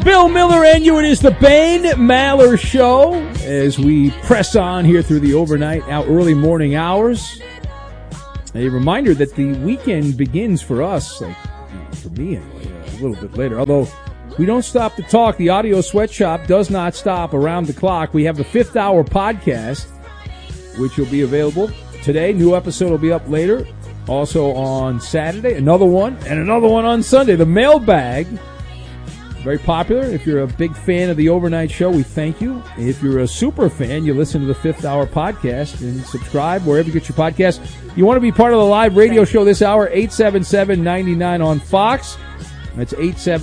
Bill Miller and you. It is the Ben Maller Show as we press on here through the overnight, early morning hours. A reminder that the weekend begins for us, like for me anyway, a little bit later. Although we don't stop to talk. The Audio Sweatshop does not stop around the clock. We have the 5th Hour podcast, which will be available today. New episode will be up later. Also on Saturday, another one, and another one on Sunday. The mailbag, very popular. If you're a big fan of the overnight show, we thank you. If you're a super fan, you listen to the 5th Hour podcast and subscribe wherever you get your podcast. You want to be part of the live radio show this hour, 877-99 on Fox. That's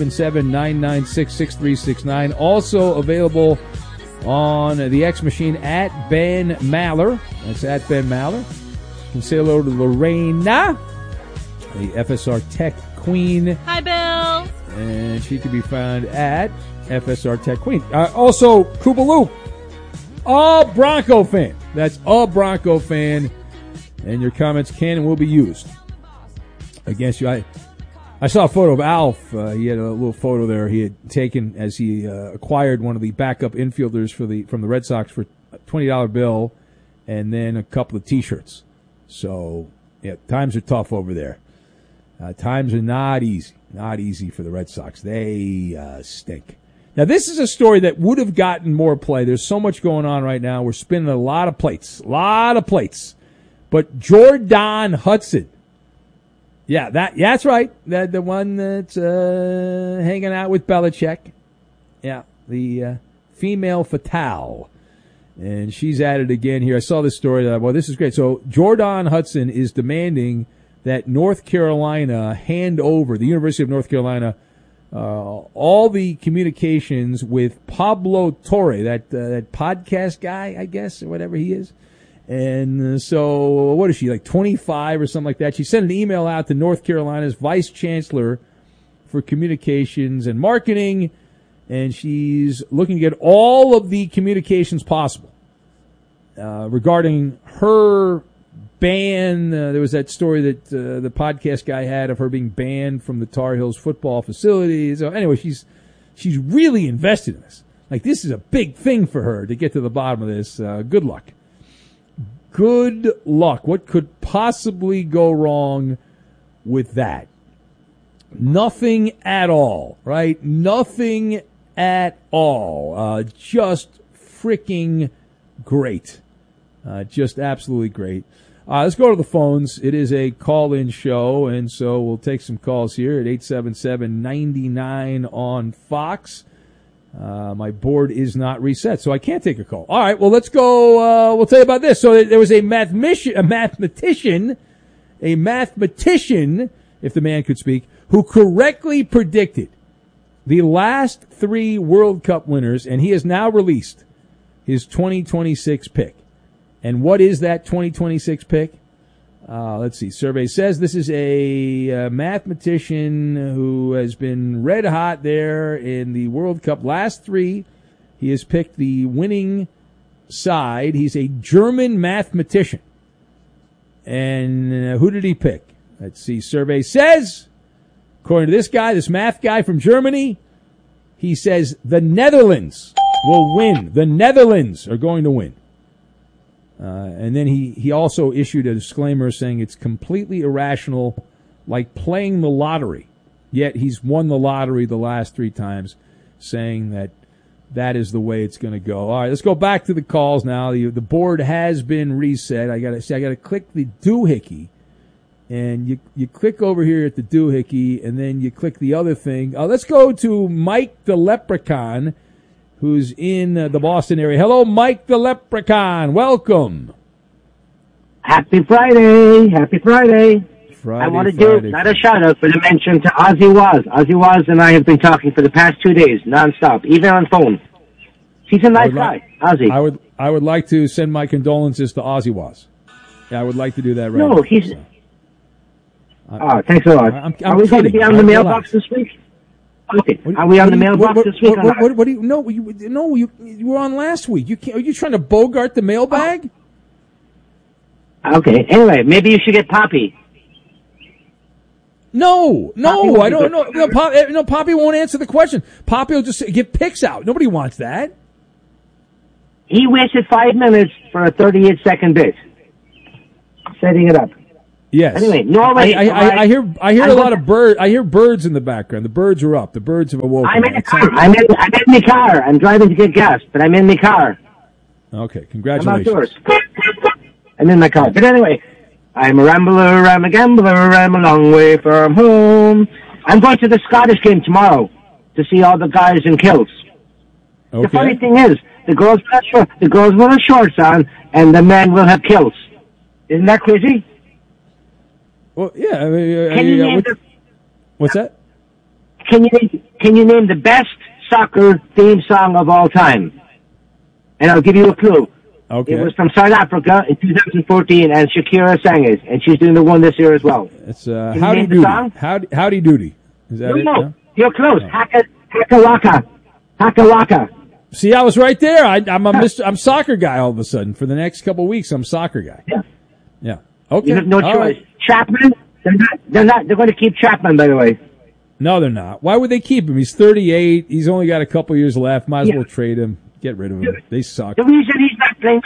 877-996-6369. Also available on the X machine at Ben Maller. That's at Ben Maller. You can say hello to Lorena, the FSR Tech Queen. Hi, Bill. And she can be found at FSR Tech Queen. Also, Koopaloop, a Bronco fan. That's a Bronco fan. And your comments can and will be used against you. I saw a photo of Alf. He had a little photo there he had taken as he acquired one of the backup infielders from the Red Sox for a $20 bill and then a couple of T-shirts. So, yeah, times are tough over there. Times are not easy for the Red Sox. They stink. Now, this is a story that would have gotten more play. There's so much going on right now. We're spinning a lot of plates. But Jordan Hudson. Yeah, that's right. The one that's hanging out with Belichick. Yeah, the female fatale. And she's at it again here. I saw this story. This is great. So Jordan Hudson is demanding that North Carolina hand over, the University of North Carolina, all the communications with Pablo Torre, that podcast guy, I guess, or whatever he is. And so what is she, like 25 or something like that? She sent an email out to North Carolina's vice chancellor for communications and marketing, and she's looking to get all of the communications possible regarding her ban. There was that story that the podcast guy had of her being banned from the Tar Heels football facilities. So anyway, she's really invested in this. Like, this is a big thing for her to get to the bottom of this. Good luck. Good luck. What could possibly go wrong with that? Nothing at all, right? Nothing at all. Just freaking great. Just absolutely great. Let's go to the phones. It is a call-in show, and so we'll take some calls here at 877-99 on Fox. My board is not reset, so I can't take a call. All right, well, let's go. We'll tell you about this. So there was a mathematician, if the man could speak, who correctly predicted the last 3 World Cup winners, and he has now released his 2026 pick. And what is that 2026 pick? Let's see. Survey says this is a mathematician who has been red hot there in the World Cup. Last 3, he has picked the winning side. He's a German mathematician. And who did he pick? Let's see. Survey says, according to this guy, this math guy from Germany, he says the Netherlands will win. The Netherlands are going to win. And then he also issued a disclaimer saying it's completely irrational, like playing the lottery. Yet he's won the lottery the last 3 times, saying that is the way it's going to go. All right, let's go back to the calls now. The board has been reset. I got to click the doohickey, and you click over here at the doohickey, and then you click the other thing. Let's go to Mike the Leprechaun, who's in the Boston area. Hello, Mike the Leprechaun. Welcome. Happy Friday. Happy Friday. I want to do not a shout-out, but a mention to Ozzy Waz. Ozzy Waz and I have been talking for the past 2 days, nonstop, even on phone. He's a nice guy, Ozzy. I would like to send my condolences to Ozzy Waz. Yeah, I would like to do that right now. No, he's... thanks a lot. Are we going to be on the mailbox this week? Okay. Are we on the mailbox this week? What do you? No, you were on last week. Are you trying to bogart the mailbag? Okay. Anyway, maybe you should get Poppy. No, I don't know. No, Poppy won't answer the question. Poppy will just give picks out. Nobody wants that. He wasted 5 minutes for a 38-second bit. Setting it up. Yes. Anyway, Norway. I hear a lot of birds. I hear birds in the background. The birds are up. The birds have awoken. I'm in the car. I'm in my car. I'm driving to get gas, but I'm in my car. Okay, congratulations. I'm outdoors. I'm in my car. But anyway, I'm a rambler, I'm a gambler, I'm a long way from home. I'm going to the Scottish game tomorrow to see all the guys in kilts. Okay. The funny thing is, the girls will have shorts on, and the men will have kilts. Isn't that crazy? Well, yeah. What's that? Can you name the best soccer theme song of all time? And I'll give you a clue. Okay. It was from South Africa in 2014, and Shakira sang it, and she's doing the one this year as well. It's Howdy Doody. Howdy Doody. Is that it? No, you're close. Haka Waka. See, I was right there. I'm soccer guy all of a sudden. For the next couple of weeks, I'm soccer guy. Yeah. Okay. You have no choice. Right. Chapman? They're going to keep Chapman, by the way. No, they're not. Why would they keep him? He's 38. He's only got a couple years left. Might as well trade him. Get rid of him. They suck. The reason he's not playing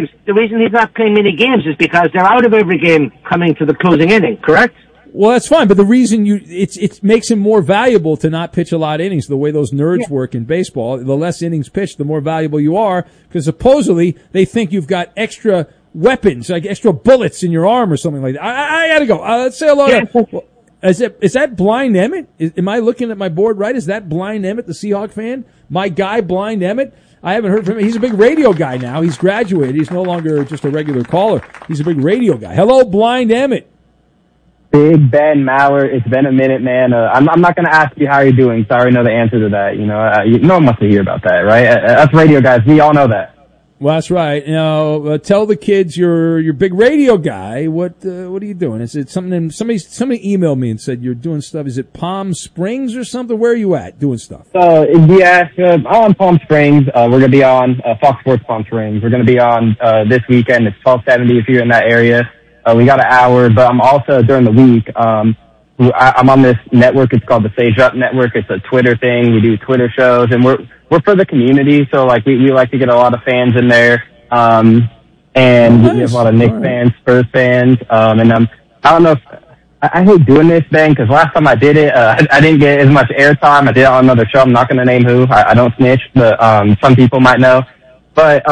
many games is because they're out of every game coming to the closing inning, correct? Well, that's fine, but the reason it makes him more valuable to not pitch a lot of innings. The way those nerds work in baseball, the less innings pitched, the more valuable you are, because supposedly they think you've got extra weapons, like extra bullets in your arm or something like that. I gotta go. Let's say hello to. Is that Blind Emmett? Am I looking at my board right? Is that Blind Emmett, the Seahawk fan? My guy, Blind Emmett? I haven't heard from him. He's a big radio guy now. He's graduated. He's no longer just a regular caller. He's a big radio guy. Hello, Blind Emmett. Big Ben Maller. It's been a minute, man. I'm not going to ask you how you're doing. Sorry, I know the answer to that. No one wants to hear about that, right? Us radio guys, we all know that. Well, that's right. Tell the kids you're big radio guy. What are you doing? Is it something? Somebody emailed me and said you're doing stuff. Is it Palm Springs or something? Where are you at doing stuff? I'm on Palm Springs. We're going to be on Fox Sports Palm Springs. We're going to be on this weekend. It's 1270 if you're in that area. We got an hour, but I'm also during the week. I'm on this network. It's called the Sage Up Network. It's a Twitter thing. We do Twitter shows, and we're for the community. So like we like to get a lot of fans in there. And we have a lot of Knicks fans, Spurs fans. And I don't know if I hate doing this, Ben, because last time I did it, I didn't get as much airtime. I did it on another show. I'm not going to name who. I don't snitch, but some people might know. But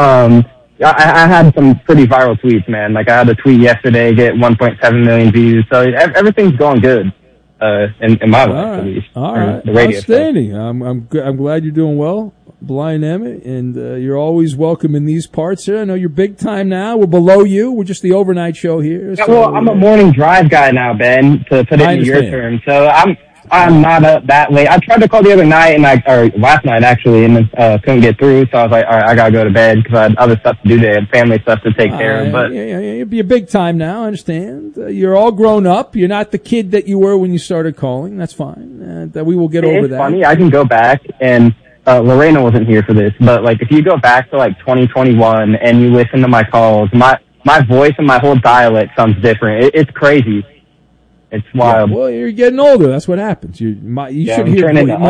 I had some pretty viral tweets, man. Like I had a tweet yesterday get 1.7 million views. So everything's going good. In my life, at least. All right. The radio outstanding. I'm glad you're doing well, Blind Emmett, and you're always welcome in these parts here. I know you're big time now. We're below you. We're just the overnight show here. Yeah, well, I'm a morning drive guy now, Ben, to put it in your term. So I'm not up that late. I tried to call the other night or last night actually, and couldn't get through. So I was like, all right, I gotta go to bed because I had other stuff to do today, and family stuff to take care of. But you'll be a big time now. I understand. You're all grown up. You're not the kid that you were when you started calling. That's fine. We will get over that. It's funny. I can go back and Lorena wasn't here for this, but like if you go back to like 2021 and you listen to my calls, my voice and my whole dialect sounds different. It's crazy. It's wild. Yeah, well, you're getting older. That's what happens. You should hear.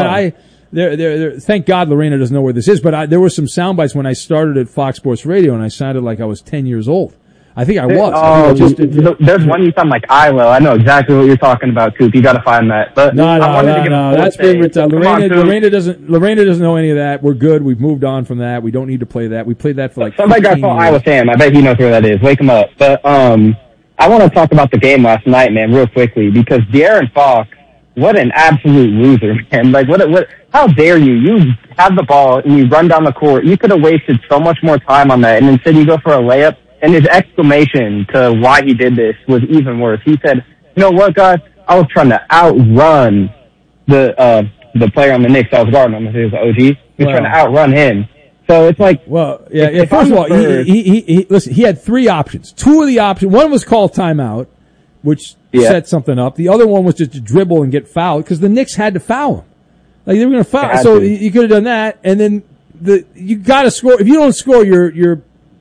Thank God Lorena doesn't know where this is, but there were some sound bites when I started at Fox Sports Radio, and I sounded like I was 10 years old. I think I was. There's one you sound like Ilo. I know exactly what you're talking about, Coop. You got to find that. But no. That's been retired. Lorena doesn't know any of that. We're good. We've moved on from that. We don't need to play that. We played that for like. Somebody got called Iowa Sam. I bet he knows where that is. Wake him up. But I want to talk about the game last night, man, real quickly, because De'Aaron Fox, what an absolute loser, man. Like, how dare you? You have the ball and you run down the court. You could have wasted so much more time on that, and instead you go for a layup, and his exclamation to why he did this was even worse. He said, you know what, guys? I was trying to outrun the player on the Knicks. I was guarding him. He was OG. He was trying to outrun him. So it's like, first of all, listen, he had three options. Two of the options, one was call timeout, which set something up. The other one was just to dribble and get fouled because the Knicks had to foul him. Like they were going to foul. So you could have done that, and then you got to score. If you don't score, you're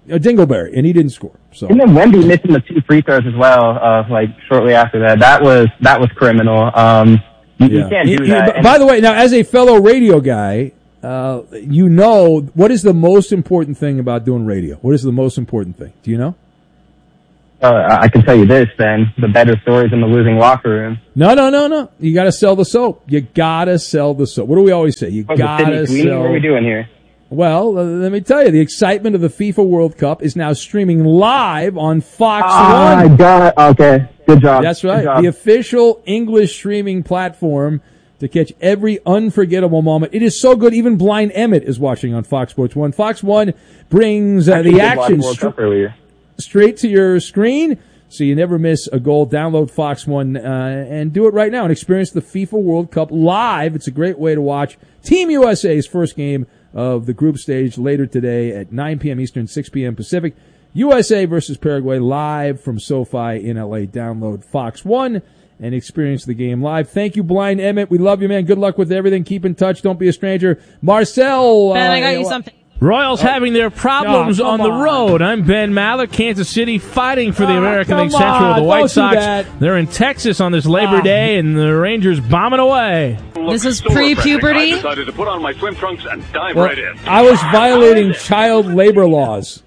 Dingleberry, and he didn't score. So. And then Wemby missing the 2 free throws as well, shortly after that. That was criminal. You can't do that. By the way, now as a fellow radio guy, what is the most important thing about doing radio? What is the most important thing? Do you know? I can tell you this, then. The better stories in the losing locker room. No. You got to sell the soap. You got to sell the soap. What do we always say? You got to sell. What are we doing here? Well, let me tell you, the excitement of the FIFA World Cup is now streaming live on Fox 1. I got it. Okay. Good job. That's right. The official English streaming platform to catch every unforgettable moment. It is so good, even Blind Emmett is watching on Fox Sports 1. Fox 1 brings the action straight to your screen, so you never miss a goal. Download Fox One and do it right now and experience the FIFA World Cup live. It's a great way to watch Team USA's first game of the group stage later today at 9 p.m. Eastern, 6 p.m. Pacific. USA versus Paraguay live from SoFi in L.A. Download Fox One and experience the game live. Thank you, Blind Emmett. We love you, man. Good luck with everything. Keep in touch. Don't be a stranger. Marcel. Ben, I got you something. Royals having their problems on the road. I'm Ben Maller, Kansas City, fighting for the American League Central with the White Sox. They're in Texas on this Labor Day, and the Rangers bombing away. This is pre-puberty. I decided to put on my swim trunks and dive right in. I was violating child labor laws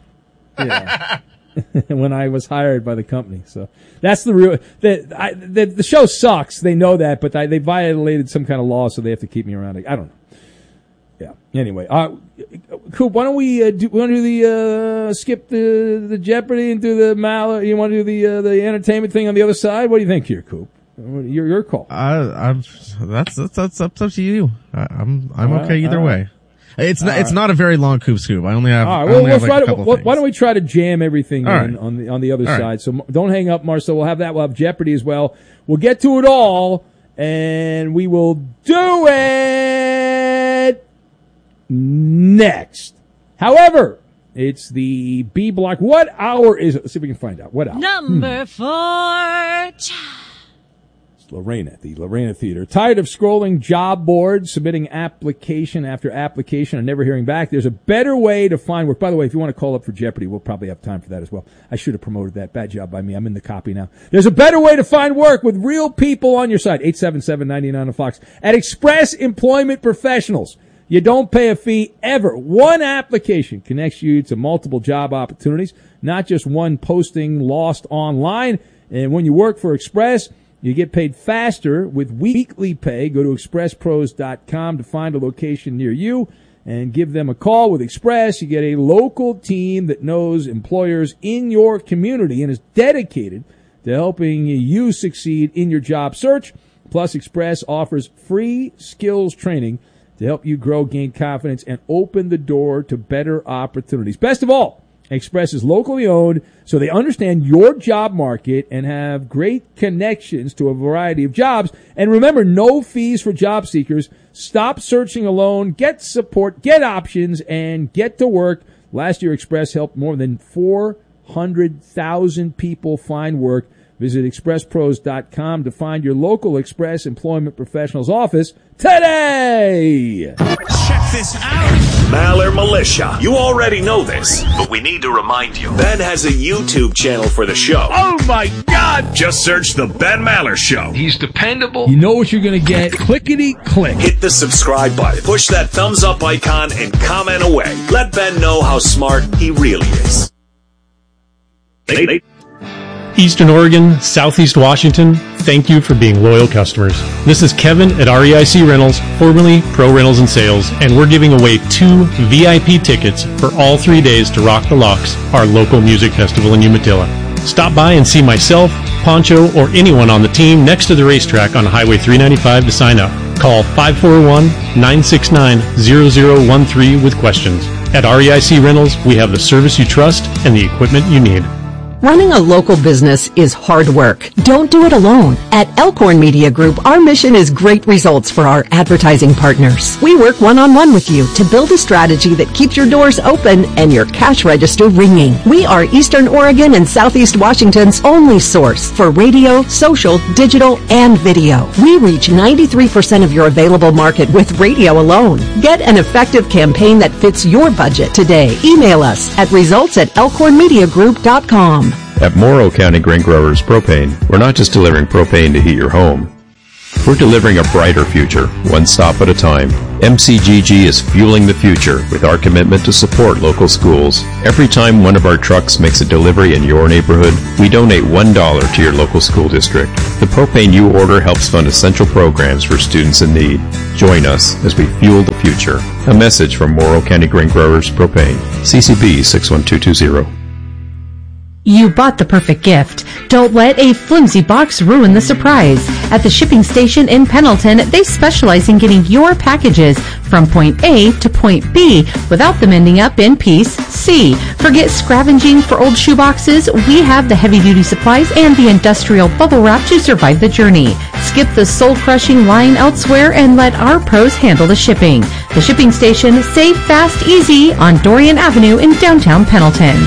when I was hired by the company. So that's the real. The show sucks. They know that, but they violated some kind of law, so they have to keep me around. I don't know. Yeah. Anyway, Coop, why don't we do the skip the Jeopardy and do the Maller? You want to do the entertainment thing on the other side? What do you think here, Coop? Your call. That's up to you. I'm okay either way. It's not a very long Coop Scoop. I only have. All right. Why don't we try to jam everything in on the other side? So don't hang up, Marcel. We'll have that. We'll have Jeopardy as well. We'll get to it all, and we will do it next. However, it's the B block. What hour is it? Let's see if we can find out. What hour? Number 4. It's Lorena at the Lorena Theater. Tired of scrolling job boards, submitting application after application and never hearing back? There's a better way to find work. By the way, if you want to call up for Jeopardy, we'll probably have time for that as well. I should have promoted that. Bad job by me. I'm in the copy now. There's a better way to find work with real people on your side. 877-99 on Fox. At Express Employment Professionals. You don't pay a fee ever. One application connects you to multiple job opportunities, not just one posting lost online. And when you work for Express, you get paid faster with weekly pay. Go to expresspros.com to find a location near you and give them a call. With Express, you get a local team that knows employers in your community and is dedicated to helping you succeed in your job search. Plus, Express offers free skills training to help you grow, gain confidence, and open the door to better opportunities. Best of all, Express is locally owned, so they understand your job market and have great connections to a variety of jobs. And remember, no fees for job seekers. Stop searching alone. Get support, get options, and get to work. Last year, Express helped more than 400,000 people find work. Visit expresspros.com to find your local Express Employment Professionals office today. Check this out. Maller Militia. You already know this, but we need to remind you. Ben has a YouTube channel for the show. Oh, my God. Just search The Ben Maller Show. He's dependable. You know what you're going to get. Clickety-click. Hit the subscribe button. Push that thumbs up icon and comment away. Let Ben know how smart he really is. Eastern Oregon, Southeast Washington, thank you for being loyal customers. This is Kevin at REIC Rentals, formerly Pro Rentals and Sales, and we're giving away 2 VIP tickets for all 3 days to Rock the Locks, our local music festival in Umatilla. Stop by and see myself, Poncho, or anyone on the team next to the racetrack on Highway 395 to sign up. Call 541-969-0013 with questions. At REIC Rentals, we have the service you trust and the equipment you need. Running a local business is hard work. Don't do it alone. At Elkhorn Media Group, our mission is great results for our advertising partners. We work one-on-one with you to build a strategy that keeps your doors open and your cash register ringing. We are Eastern Oregon and Southeast Washington's only source for radio, social, digital, and video. We reach 93% of your available market with radio alone. Get an effective campaign that fits your budget today. Email us at results@elkhornmediagroup.com. At Morrow County Grain Growers Propane, we're not just delivering propane to heat your home. We're delivering a brighter future, one stop at a time. MCGG is fueling the future with our commitment to support local schools. Every time one of our trucks makes a delivery in your neighborhood, we donate $1 to your local school district. The propane you order helps fund essential programs for students in need. Join us as we fuel the future. A message from Morrow County Grain Growers Propane. CCB 61220. You bought the perfect gift. Don't let a flimsy box ruin the surprise. At the shipping station in Pendleton, they specialize in getting your packages from point A to point B without them ending up in piece C. Forget scavenging for old shoeboxes. We have the heavy-duty supplies and the industrial bubble wrap to survive the journey. Skip the soul-crushing line elsewhere and let our pros handle the shipping. The shipping station, safe, fast, easy on Dorian Avenue in downtown Pendleton.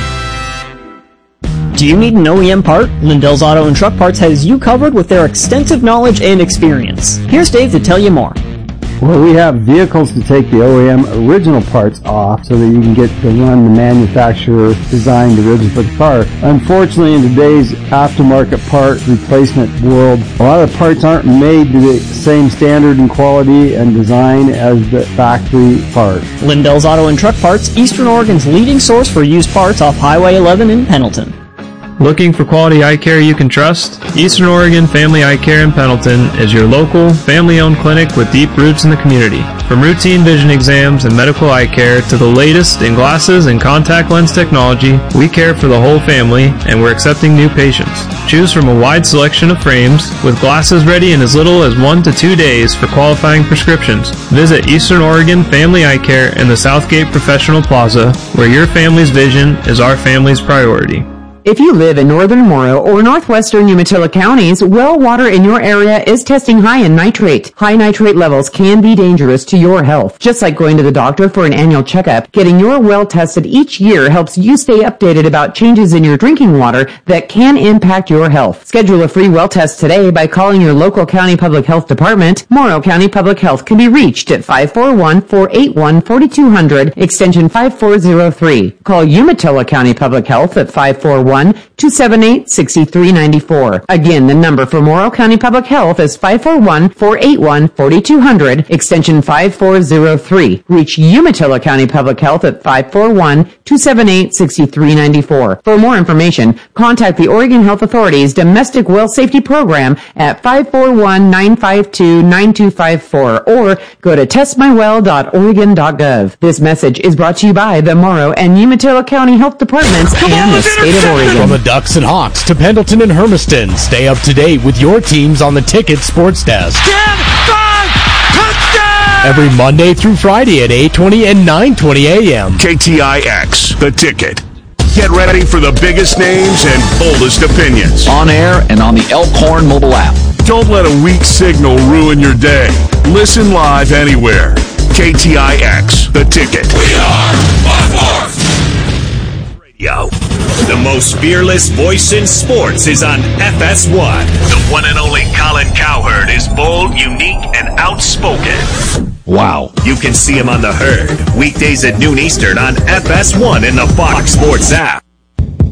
Do you need an OEM part? Lindell's Auto and Truck Parts has you covered with their extensive knowledge and experience. Here's Dave to tell you more. Well, we have vehicles to take the OEM original parts off so that you can get to run the manufacturer designed originally for the car. Unfortunately, in today's aftermarket part replacement world, a lot of the parts aren't made to the same standard and quality and design as the factory part. Lindell's Auto and Truck Parts, Eastern Oregon's leading source for used parts off Highway 11 in Pendleton. Looking for quality eye care you can trust? Eastern Oregon Family Eye Care in Pendleton is your local, family-owned clinic with deep roots in the community. From routine vision exams and medical eye care to the latest in glasses and contact lens technology, we care for the whole family and we're accepting new patients. Choose from a wide selection of frames with glasses ready in as little as 1 to 2 days for qualifying prescriptions. Visit Eastern Oregon Family Eye Care in the Southgate Professional Plaza, where your family's vision is our family's priority. If you live in northern Morrow or northwestern Umatilla counties, well water in your area is testing high in nitrate. High nitrate levels can be dangerous to your health. Just like going to the doctor for an annual checkup, getting your well tested each year helps you stay updated about changes in your drinking water that can impact your health. Schedule a free well test today by calling your local county public health department. Morrow County Public Health can be reached at 541-481-4200, extension 5403. Call Umatilla County Public Health at 541-278-6394. Again, the number for Morrow County Public Health is 541-481-4200, extension 5403. Reach Umatilla County Public Health at 541-278-6394. For more information, contact the Oregon Health Authority's Domestic Well Safety Program at 541-952-9254 or go to testmywell.oregon.gov. This message is brought to you by the Morrow and Umatilla County Health Departments and the state of Oregon. From the Ducks and Hawks to Pendleton and Hermiston, stay up to date with your teams on the Ticket Sports Desk. 10, 5, touchdown! Every Monday through Friday at 8:20 and 9:20 a.m. KTIX, The Ticket. Get ready for the biggest names and boldest opinions. On air and on the Elkhorn mobile app. Don't let a weak signal ruin your day. Listen live anywhere. KTIX, The Ticket. We are One-Fourth. Radio. The most fearless voice in sports is on FS1. The one and only Colin Cowherd is bold, unique, and outspoken. Wow. You can see him on The Herd, weekdays at noon Eastern on FS1 in the Fox Sports app.